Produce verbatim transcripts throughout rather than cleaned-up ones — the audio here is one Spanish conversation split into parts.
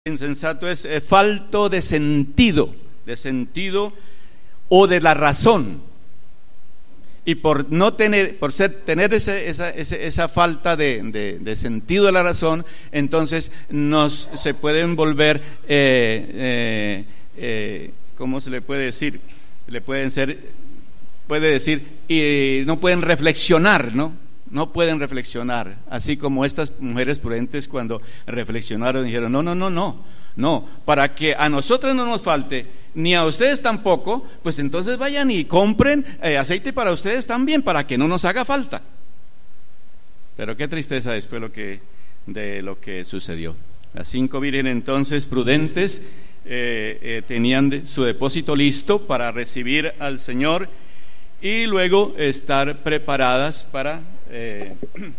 Insensato es eh, falto de sentido, de sentido o de la razón. Y por no tener, por ser tener ese, esa, esa, esa falta de, de, de sentido de la razón, entonces nos se pueden volver, eh, eh, eh, ¿cómo se le puede decir? Le pueden ser, puede decir, y no pueden reflexionar, ¿no? No pueden reflexionar, así como estas mujeres prudentes cuando reflexionaron dijeron, no, no, no, no, no, para que a nosotros no nos falte, ni a ustedes tampoco, pues entonces vayan y compren eh, aceite para ustedes también, para que no nos haga falta. Pero qué tristeza después lo que, de lo que sucedió. Las cinco vírgenes entonces prudentes eh, eh, tenían de, su depósito listo para recibir al Señor y luego estar preparadas para eh,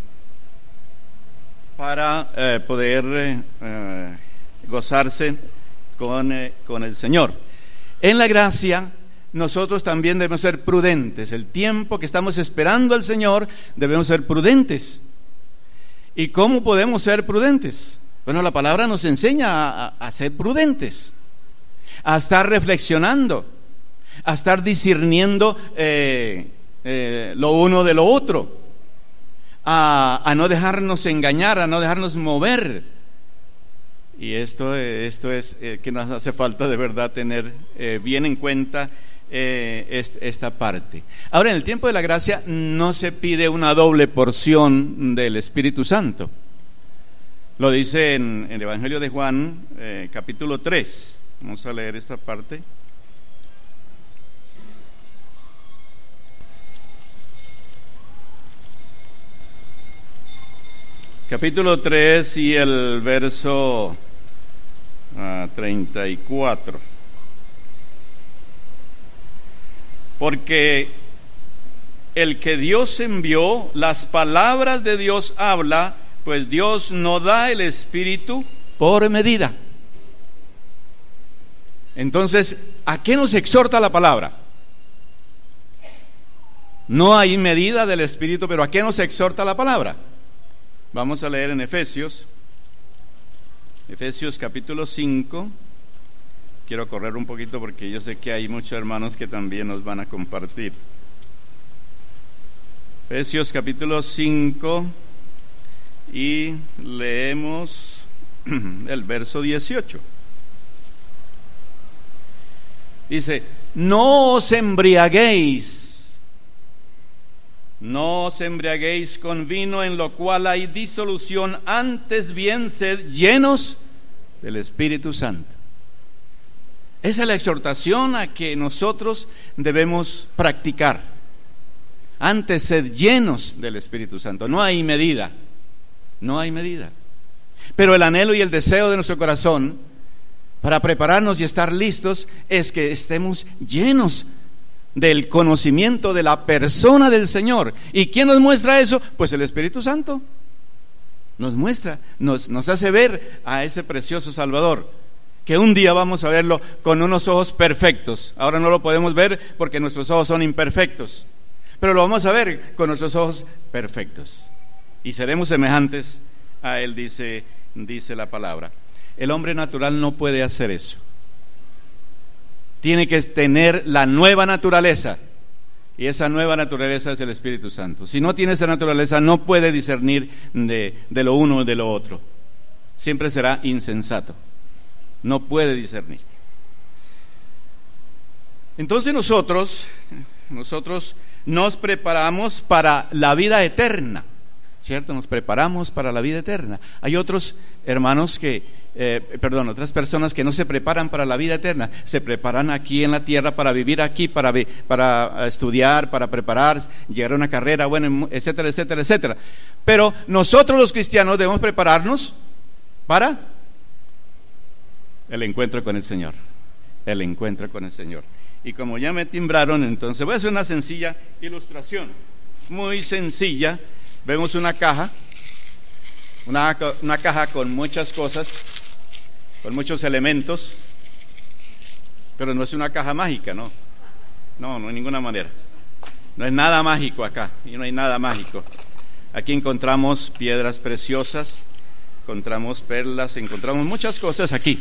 para eh, poder eh, gozarse con, eh, con el Señor. En la gracia nosotros también debemos ser prudentes. El tiempo que estamos esperando al Señor debemos ser prudentes. ¿Y cómo podemos ser prudentes? Bueno, la palabra nos enseña a, a ser prudentes, a estar reflexionando, a estar discerniendo eh, eh, lo uno de lo otro, a, a no dejarnos engañar, a no dejarnos mover. Y esto, esto es eh, que nos hace falta de verdad tener eh, bien en cuenta eh, est, esta parte. Ahora, en el tiempo de la gracia no se pide una doble porción del Espíritu Santo. Lo dice en, en el Evangelio de Juan, eh, capítulo tres. Vamos a leer esta parte. Capítulo tres y el verso uh, treinta y cuatro. Porque el que Dios envió, las palabras de Dios habla, pues Dios no da el Espíritu por medida. Entonces, ¿a qué nos exhorta la palabra? No hay medida del Espíritu, pero ¿a qué nos exhorta la palabra? Vamos a leer en Efesios, Efesios capítulo cinco. Quiero correr un poquito porque yo sé que hay muchos hermanos que también nos van a compartir. Efesios capítulo cinco y leemos el verso dieciocho. Dice, no os embriaguéis. No os embriaguéis con vino en lo cual hay disolución, antes bien sed llenos del Espíritu Santo. Esa es la exhortación a que nosotros debemos practicar. Antes sed llenos del Espíritu Santo. No hay medida, no hay medida. Pero el anhelo y el deseo de nuestro corazón para prepararnos y estar listos es que estemos llenos del conocimiento de la persona del Señor. ¿Y quién nos muestra eso? Pues el Espíritu Santo nos muestra, nos, nos hace ver a ese precioso Salvador, que un día vamos a verlo con unos ojos perfectos. Ahora no lo podemos ver porque nuestros ojos son imperfectos, pero lo vamos a ver con nuestros ojos perfectos y seremos semejantes a Él, dice, dice la palabra. El hombre natural no puede hacer eso. Tiene que tener la nueva naturaleza, y esa nueva naturaleza es el Espíritu Santo. Si no tiene esa naturaleza, no puede discernir de, de lo uno y de lo otro. Siempre será insensato, no puede discernir. Entonces nosotros, nosotros nos preparamos para la vida eterna, ¿cierto? Nos preparamos para la vida eterna. Hay otros hermanos que Eh, perdón, otras personas que no se preparan para la vida eterna, se preparan aquí en la tierra para vivir aquí, para, para estudiar, para preparar, llegar a una carrera, bueno, etcétera, etcétera, etcétera. Pero nosotros los cristianos debemos prepararnos para el encuentro con el Señor, el encuentro con el Señor. Y como ya me timbraron, entonces voy a hacer una sencilla ilustración, muy sencilla. Vemos una caja, una, una caja con muchas cosas, con muchos elementos, pero no es una caja mágica, no, no, no hay ninguna manera, no es nada mágico acá, y no hay nada mágico. Aquí encontramos piedras preciosas, encontramos perlas, encontramos muchas cosas aquí.